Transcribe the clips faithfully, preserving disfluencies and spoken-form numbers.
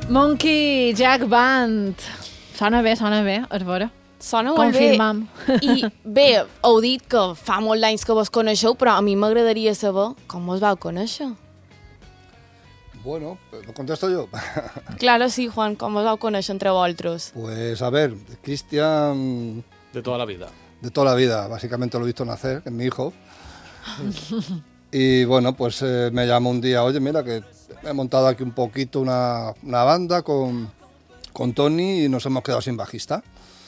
Monkey Jack Band. Sona bé, sona bé, a veure. Sona molt Confirmam. bé. I bé, heu dit que fa molts anys que vos coneixeu, però a mi m'agradaria saber com vos vau conèixer. Bueno, lo contesto yo. Claro, sí, Juan, com vos vau conèixer entre vosaltres? Pues a ver, Cristian... De toda la vida. De toda la vida, básicamente lo he visto nacer, que es mi hijo. Y bueno, pues eh, me llamó un día, oye, mira, que he montado aquí un poquito una, una banda con, con Tony y nos hemos quedado sin bajista.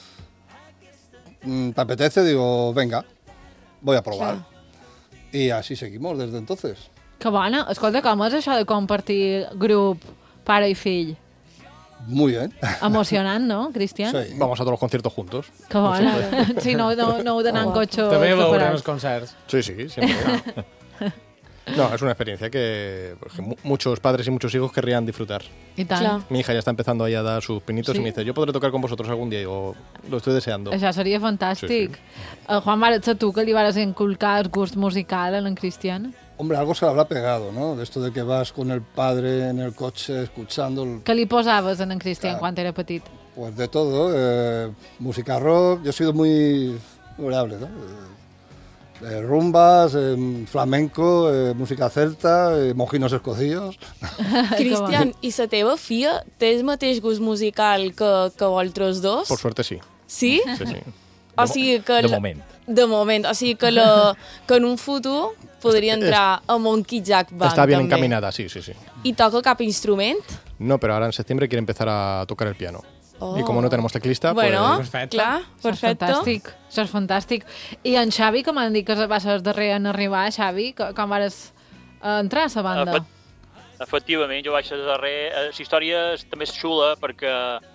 ¿Te apetece? Digo, venga, voy a probar. Clar. Y así seguimos desde entonces. Que bona. Escolta, com és això de compartir grup pare i fill? Muy bien. Emocionant, no, Cristian? Sí. Vamos a todos los conciertos juntos. Que bona. Sí, no, no, no heu d'anar en cotxe També veurem separats. els concerts. Sí, sí, siempre. No, es una experiencia que, que mu- muchos padres y muchos hijos querrían disfrutar. I tant. Clar. Mi hija ya está empezando ahí a dar sus pinitos Sí. y me dice, yo podré tocar con vosotros algún día. Y digo, lo estoy deseando. Això seria fantàstic. Sí, El Juan, va ser tu que li vas inculcar el gust musical en Cristian? Hombre, algo se le habrá pegado, ¿no? De esto de que vas con el padre en el coche escuchando, el- Què li posaves en Cristian Clar. quan era petit? pues de todo, eh, música rock. Yo he sido muy variable, ¿no? Eh, eh, rumbas, eh, flamenco, eh, música celta, eh, mojinos escocillos. Cristian, i la teva filla té el mateix gust musical que, que vosaltres dos? Por suerte sí. Sí? Sí, sí. O sigui que... De la- moment. De moment. O sigui que, la, que en un futur podria entrar a Monkey Jack Band. Está bien també. encaminada, sí, sí, sí. I toca cap instrument? No, pero ahora en septiembre quiere empezar a tocar el piano. Oh. Y como no tenemos teclista, Bueno, pues... Perfecte. clar, Això és perfecte. fantàstic. Això és fantàstic. I en Xavi, que m'han dit que va ser el darrer en arribar, Xavi, que- com vas eh, entrar a la banda? Efect- Efectivament, jo vaig ser darrer. Eh, La història és, també és xula perquè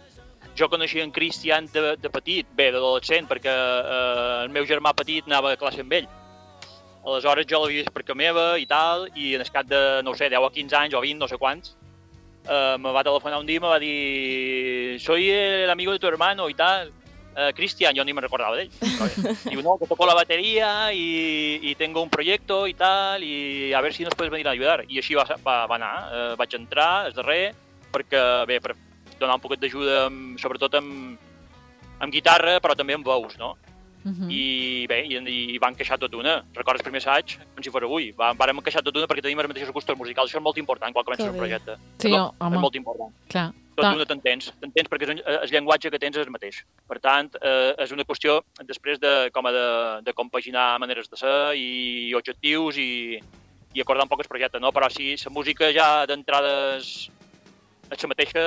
jo coneixia en Cristian de, de petit, bé, d'adolescent, perquè eh, el meu germà petit anava a classe amb ell. Aleshores jo l'havia vist per casa meva i tal, i en el cap de, no ho sé, deu o quinze anys o vint, no sé quants, eh, me va telefonar un dia i me va dir soy el amigo de tu hermano y tal. Eh, Cristian, yo ni me recordaba de él. Digo, no, que toco la batería y, y tengo un proyecto y tal, y a ver si nos puedes venir a ayudar. I així va, va, va anar. Eh, vaig entrar, el darrer, perquè, bé, per donar un poquet d'ajuda, amb- sobretot amb, amb guitarra, però també amb veus, no? Uh -huh. I bé, i, i van queixar tot una. Recordes el primer assaig, com si fos avui. Va, vàrem queixar tot una perquè tenim els mateixos gustos musicals. Això és molt important quan comences Que un bé. projecte. Sí, no, home. és molt important. Clar. Tot Doncs- d'una t'entens, t'entens perquè és un, el llenguatge que tens és el mateix. Per tant, eh, és una qüestió després de, com a de, de compaginar maneres de ser i objectius i, i acordar un poc el projecte, no? Però si la música ja d'entrada és, és la mateixa,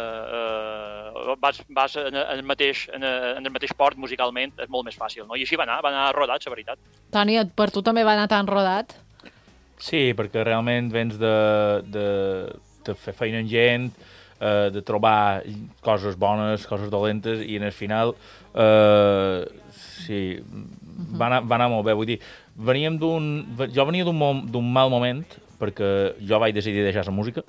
eh, eh, vas, vas en, en, el mateix, en, en el mateix port musicalment, és molt més fàcil, no? I així va anar, va anar rodat, la veritat. Toni, per tu també va anar tan rodat? Sí, perquè realment vens de, de, de fer feina amb gent, eh, de trobar coses bones, coses dolentes, i en el final eh, sí, va anar, va anar molt bé. Vull dir, veníem d'un... Jo venia d'un mo- d'un mal moment, perquè jo vaig decidir deixar la música,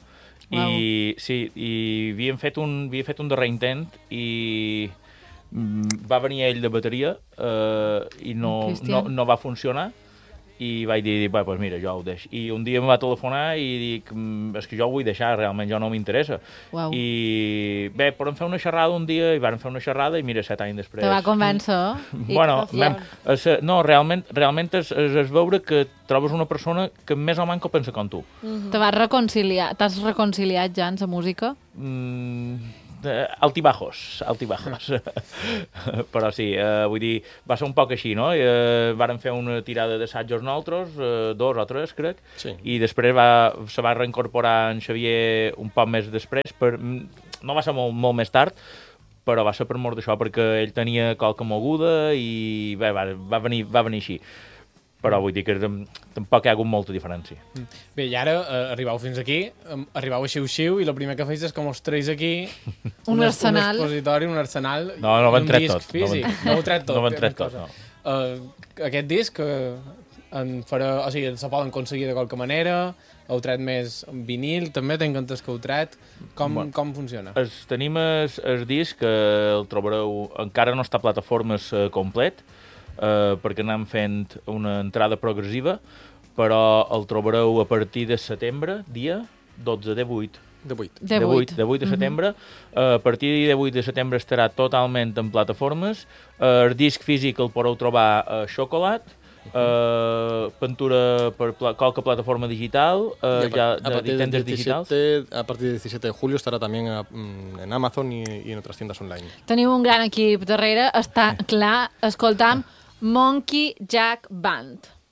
i sí, i havíem fet un, havia fet un darrer intent, i mm, va venir ell de bateria, eh, i no, no, Cristian. no va funcionar, i vaig dir, bé, doncs mira, jo ho deixo. I un dia em va telefonar i dic, "Mm, és que jo ho vull deixar, realment, jo no m'interessa. Uau. I bé, podem fer una xerrada un dia, i vàrem fer una xerrada, i mira, set anys després... Te va convèncer? I- Bueno, I- vam, és, no, realment, realment és, és, és veure que trobes una persona que més o manco pensa com tu. Te vas reconciliar, t'has reconciliat ja en la música? Mm, eh, altibajos, altibajos. Però sí, eh, vull dir, va ser un poc així, no? Eh, vàrem fer una tirada d'assajos nosaltres, eh, dos o tres, crec, Sí. i després va, se va reincorporar en Xavier un poc més després, per, no va ser molt, molt més tard, però va ser per mort d'això, perquè ell tenia qualque moguda i bé, va, va, venir, va venir així. Però vull dir que tam- tampoc hi ha hagut molta diferència. Bé, i ara eh, arribau fins aquí, em, arribau a xiu-xiu i el primer que feis és que mos treis aquí Un es- arsenal. un expositori, un arsenal No, no ho i hem un tret disc tot, no ho hem- físic. No ho heu tret tot. no ho hem té tret una tot, cosa. Uh, aquest disc eh, en farà, o sigui, se poden aconseguir de qualque manera, heu tret més en vinil, també tinc entès que heu tret. Com, Bueno. com funciona? Es, tenim el, el disc, que el trobareu, encara no està a plataformes eh, complet, eh, perquè anem fent una entrada progressiva, però el trobareu a partir de setembre, dia dotze de vuit. De vuit. De de vuit. vuit, de vuit de setembre. Uh, a partir de vuit de setembre estarà totalment en plataformes. Uh, el disc físic el podeu trobar a Xocolat, uh, pintura per pla qualque plataforma digital, uh, Y a, ja a de partir del tiendas digitals. diecisiete, a partir del diecisiete de julio estará también a- mm, en Amazon y, y en otras tiendas online. Teniu un gran equip darrere, està clar, escoltam Monkey Jack Band.